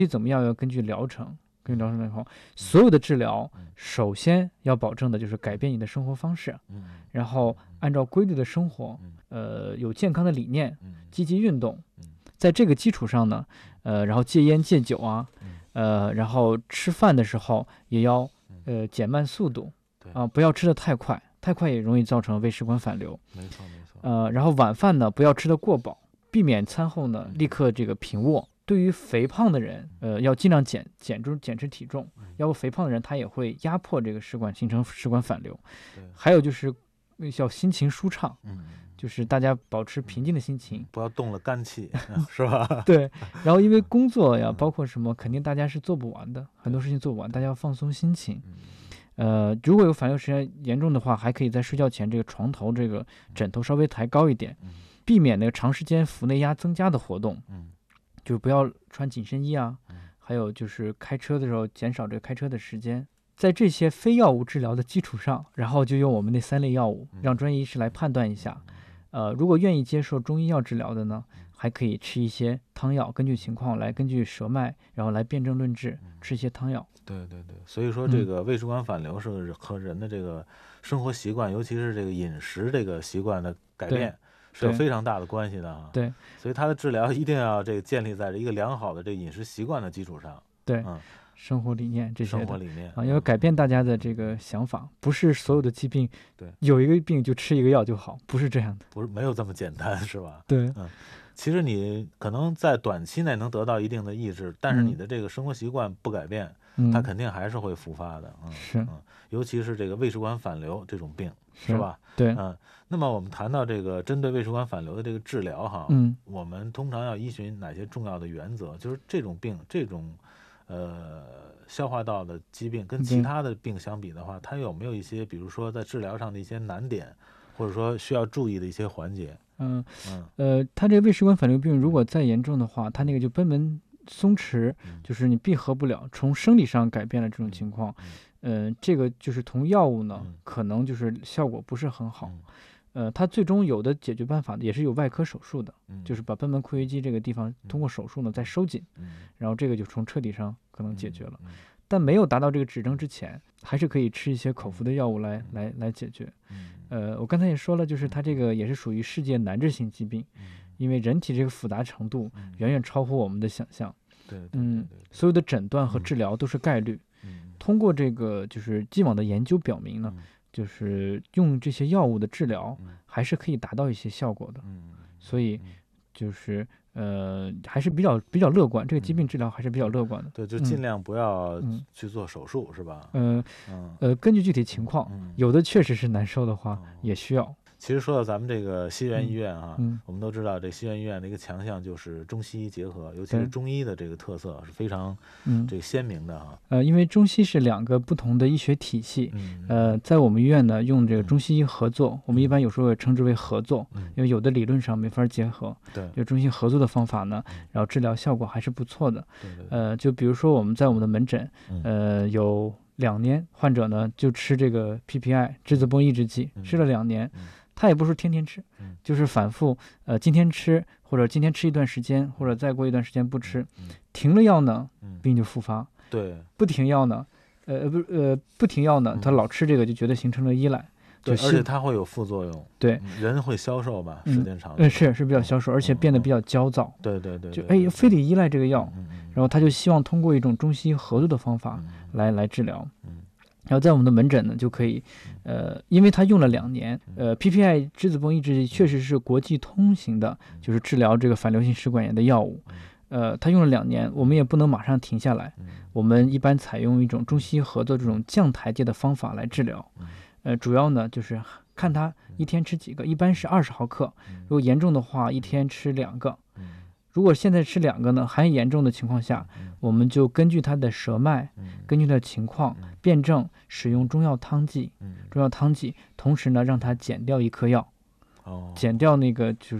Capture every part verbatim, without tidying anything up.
怎么样要根据疗程，根据疗程来后，所有的治疗首先要保证的就是改变你的生活方式，然后按照规律的生活，呃，有健康的理念，积极运动，在这个基础上呢，呃，然后戒烟戒酒啊，呃，然后吃饭的时候也要呃减慢速度，啊、不要吃得太快，太快也容易造成胃食管反流。 没错没错。 呃，然后晚饭呢不要吃得过饱，避免餐后呢立刻这个平卧。对于肥胖的人，呃，要尽量减减重减持体重，要不肥胖的人他也会压迫这个食管，形成食管反流。还有就是要心情舒畅，就是大家保持平静的心情， 不要动了肝气，是吧？ 对。然后因为工作呀，包括什么，肯定大家是做不完的，很多事情做不完，大家要放松心情。呃，如果有反流时间严重的话，还可以在睡觉前这个床头这个枕头稍微抬高一点，避免那个长时间腹内压增加的活动。就是不要穿紧身衣啊，还有就是开车的时候减少这个开车的时间。在这些非药物治疗的基础上，然后就用我们那三类药物，让专业医师来判断一下。呃，如果愿意接受中医药治疗的呢，还可以吃一些汤药，根据情况来根据舌脉，然后来辨证论治，吃一些汤药。 对对对，所以说这个胃食管反流是和人的这个生活习惯，尤其是这个饮食这个习惯的改变，是有非常大的关系的啊。 对， 所以它的治疗一定要这个建立在一个良好的这个饮食习惯的基础上。 对， 嗯， 生活理念这些生活理念啊，要改变大家的这个想法，不是所有的疾病， 对， 有一个病就吃一个药就好，不是这样的， 不是没有这么简单，是吧？ 对， 嗯，其实你可能在短期内能得到一定的抑制，但是你的这个生活习惯不改变， 嗯、 它肯定还是会复发的。嗯， 是， 嗯，尤其是这个胃食管反流这种病，是吧？ 对， 嗯。那么我们谈到这个针对胃食管反流的这个治疗哈， 嗯， 我们通常要依循哪些重要的原则？就是这种病，这种呃消化道的疾病跟其他的病相比的话，它有没有一些，比如说在治疗上的一些难点，或者说需要注意的一些环节？ 嗯嗯呃，它这个胃食管反流病如果再严重的话，它那个就贲门松弛，就是你闭合不了，从生理上改变了这种情况，嗯、呃，这个就是同药物呢，可能就是效果不是很好。呃，它最终有的解决办法也是有外科手术的， 嗯、 就是把贲门括约肌这个地方通过手术呢再收紧， 嗯、 然后这个就从彻底上可能解决了。 嗯嗯、 但没有达到这个指征之前，还是可以吃一些口服的药物来、嗯、来来解决。呃，我刚才也说了，就是它这个也是属于世界难治性疾病，因为人体这个复杂程度远远超乎我们的想象。 对， 嗯，所有的诊断和治疗都是概率。通过这个就是既往的研究表明呢。就是用这些药物的治疗，还是可以达到一些效果的，所以就是呃还是比较比较乐观，这个疾病治疗还是比较乐观的。 对，就尽量不要去做手术，是吧？ 呃呃，根据具体情况，有的确实是难受的话，也需要。 其实说到咱们这个西园医院啊， 嗯嗯、 我们都知道这西园医院的一个强项就是中西医结合，尤其是中医的这个特色是非常这个鲜明的啊。 呃，因为中西是两个不同的医学体系， 嗯、 呃，在我们医院呢用这个中西医合作，嗯、我们一般有时候也称之为合作， 嗯、 因为有的理论上没法结合。 对， 就中西合作的方法呢，然后治疗效果还是不错的。 对对对呃，就比如说我们在我们的门诊，呃，有两年患者呢就吃这个 P P I 质子泵抑制剂，吃了两年。他也不是天天吃，就是反复，呃，今天吃，或者今天吃一段时间，或者再过一段时间不吃，停了药呢，病就复发。 对， 不停药呢，呃，不，呃，不停药呢，他老吃这个就觉得形成了依赖。 对，而且它会有副作用。 对， 人会消瘦吧，时间长了。 嗯，是是比较消瘦，而且变得比较焦躁。 对对对， 就哎，非得依赖这个药，然后他就希望通过一种中西医合作的方法来来治疗。然后在我们的门诊呢，就可以，呃，因为他用了两年，呃 ，P P I 质子泵抑制剂确实是国际通行的，就是治疗这个反流性食管炎的药物，呃，他用了两年，我们也不能马上停下来，我们一般采用一种中西医合作这种降台阶的方法来治疗，呃，主要呢就是看他一天吃几个，一般是二十毫克，如果严重的话，一天吃两个。如果现在吃两个呢，还严重的情况下，我们就根据他的舌脉，根据他的情况辩证使用中药汤剂，中药汤剂，同时呢让他减掉一颗药，减掉那个就是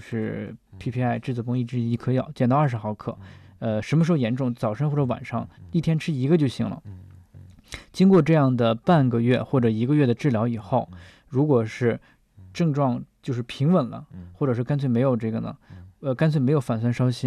P P I 质子泵抑制剂一颗药，减到二十毫克。呃，什么时候严重？早晨或者晚上，一天吃一个就行了。经过这样的半个月或者一个月的治疗以后，如果是症状就是平稳了，或者是干脆没有这个呢？呃，干脆没有反酸烧心，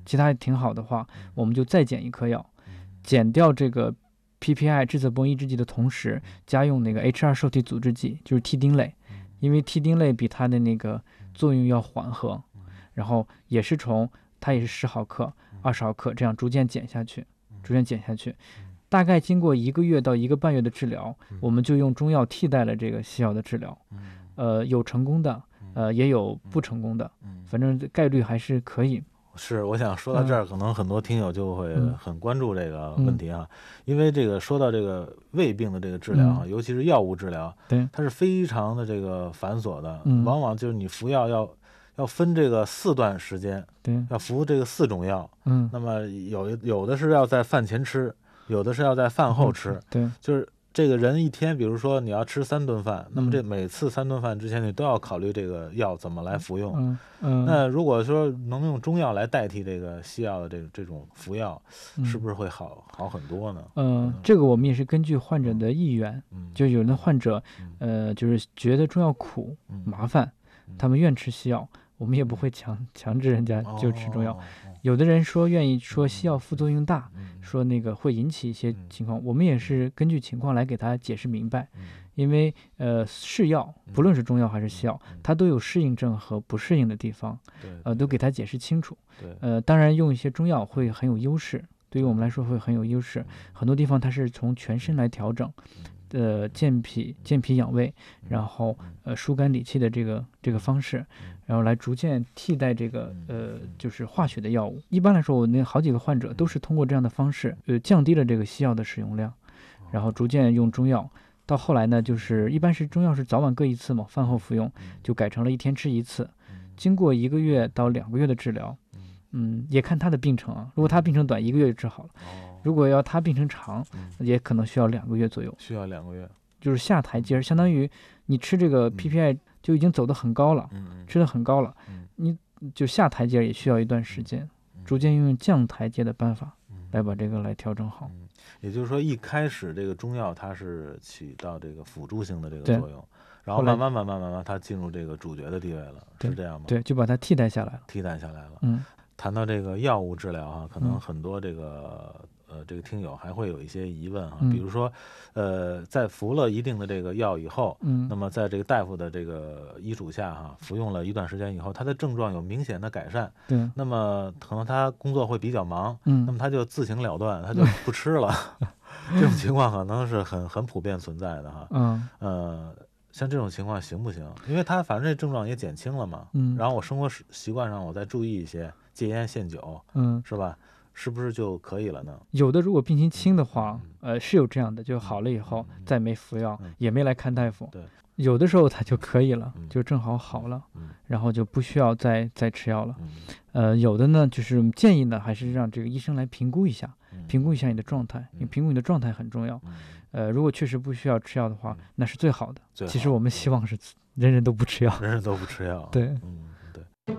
其他挺好的话，我们就再减一颗药，减掉这个 P P I 质子泵抑制剂的同时，加用那个 H 二 受体阻滞剂，就是替丁类，因为替丁类比它的那个作用要缓和，然后也是从它也是十毫克、二十毫克这样逐渐减下去，逐渐减下去。大概经过一个月到一个半月的治疗，我们就用中药替代了这个西药的治疗。呃，有成功的，呃，也有不成功的，反正概率还是可以。 是，我想说到这儿， 嗯、 可能很多听友就会很关注这个问题啊， 嗯、 因为这个说到这个胃病的这个治疗啊， 嗯、 尤其是药物治疗， 对， 它是非常的这个繁琐的， 嗯、 往往就是你服药要要分这个四段时间， 对， 要服这个四种药， 嗯， 那么有有的是要在饭前吃，有的是要在饭后吃， 嗯、对， 就是这个人一天，比如说你要吃三顿饭，那么这嗯每次三顿饭之前你都要考虑这个药怎么来服用。 嗯嗯， 那如果说能用中药来代替这个西药的这这种服药，是不是会好好很多呢？ 嗯、 嗯， 这个我们也是根据患者的意愿， 嗯， 就有的患者，呃，就是觉得中药苦、 嗯麻烦，他们愿吃西药，我们也不会强强制人家就吃中药。 哦、 有的人说愿意说西药副作用大，说那个会引起一些情况，我们也是根据情况来给他解释明白。因为呃是药，不论是中药还是西药，它都有适应症和不适应的地方，呃都给他解释清楚。呃，当然用一些中药会很有优势，对于我们来说会很有优势。很多地方它是从全身来调整，呃健脾健脾养胃，然后呃疏肝理气的这个这个方式，然后来逐渐替代这个呃就是化学的药物。一般来说，我那好几个患者都是通过这样的方式，呃降低了这个西药的使用量，然后逐渐用中药。到后来呢，就是一般是中药是早晚各一次嘛，饭后服用，就改成了一天吃一次。经过一个月到两个月的治疗，嗯，也看他的病程啊。如果他病程短，一个月就治好了；如果要他病程长，也可能需要两个月左右。 需要两个月， 就是下台阶，相当于你吃这个 P P I 就已经走得很高了，吃得很高了，你就下台阶也需要一段时间，逐渐用降台阶的办法来把这个来调整好。 也就是说，一开始这个中药它是起到这个辅助性的这个作用，然后慢慢慢慢慢慢它进入这个主角的地位了，是这样吗？ 对，就把它替代下来了。 替代下来了。 嗯， 谈到这个药物治疗啊，可能很多这个、嗯、呃这个听友还会有一些疑问啊， 嗯、 比如说呃在服了一定的这个药以后， 嗯， 那么在这个大夫的这个医嘱下哈、啊，服用了一段时间以后，他的症状有明显的改善， 对， 那么可能他工作会比较忙， 嗯， 那么他就自行了断，他就不吃了。这种情况可能是很很普遍存在的哈， 嗯， 呃，像这种情况行不行？因为他反正这症状也减轻了嘛， 嗯， 然后我生活习惯上我再注意一些，戒烟限酒， 嗯， 是吧？是不是就可以了呢？ 有的如果病情轻的话，呃，是有这样的，就好了以后再没服药，也没来看大夫， 对， 有的时候他就可以了，就正好好了，然后就不需要再再吃药了。呃，有的呢，就是建议呢，还是让这个医生来评估一下。评估一下你的状态，因为评估你的状态很重要。呃，如果确实不需要吃药的话，那是最好的。其实我们希望是人人都不吃药， 人人都不吃药。 对， 嗯，对。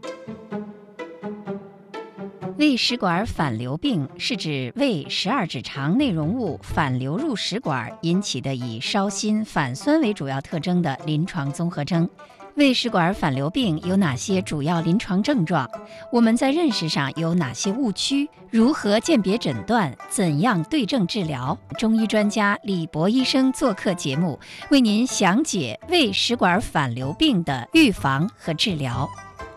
胃食管反流病是指胃十二指肠内容物反流入食管引起的以烧心、反酸为主要特征的临床综合征。胃食管反流病有哪些主要临床症状？我们在认识上有哪些误区？如何鉴别诊断？怎样对症治疗？中医专家李博医生做客节目，为您详解胃食管反流病的预防和治疗。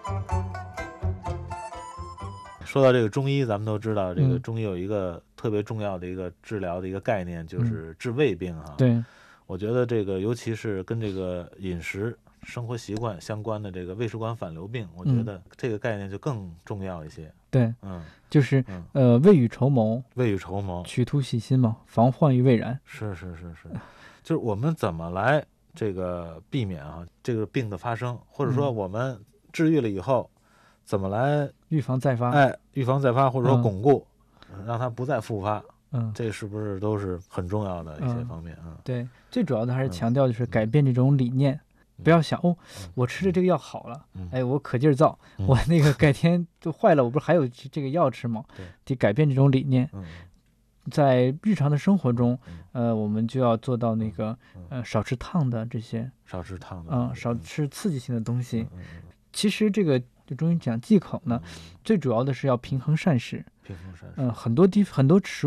说到这个中医，咱们都知道，这个中医有一个特别重要的一个治疗的一个概念，就是治胃病哈。 对， 我觉得这个尤其是跟这个饮食生活习惯相关的这个胃食管反流病，我觉得这个概念就更重要一些。 对， 嗯， 就是呃，未雨绸缪， 未雨绸缪， 取突细心嘛，防患于未然。 是是是是，就是我们怎么来这个避免啊这个病的发生，或者说我们治愈了以后，怎么来预防再发？ 哎，预防再发，或者说巩固，嗯、让它不再复发。 嗯， 这是不是都是很重要的一些方面啊、 嗯？对，最主要的还是强调就是改变这种理念。不要想哦，我吃的这个药好了， 嗯、 哎，我可劲儿造，嗯、我那个改天就坏了，我不是还有这个药吃吗？得改变这种理念。 嗯、 在日常的生活中，呃，我们就要做到那个呃少吃烫的这些， 少吃烫的， 嗯，少吃刺激性的东西。其实这个就中医讲忌口呢，最主要的是要平衡膳食。 平衡膳食。 嗯，很多地很多食